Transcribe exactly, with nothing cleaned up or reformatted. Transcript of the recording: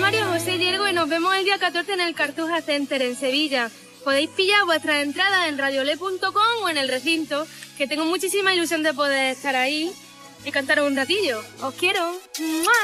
Mario José Yergo y nos vemos el día catorce en el Cartuja Center en Sevilla. Podéis pillar vuestras entradas en radiolé punto com o en el recinto, que tengo muchísima ilusión de poder estar ahí y cantaros un ratillo. ¡Os quiero! ¡Mua!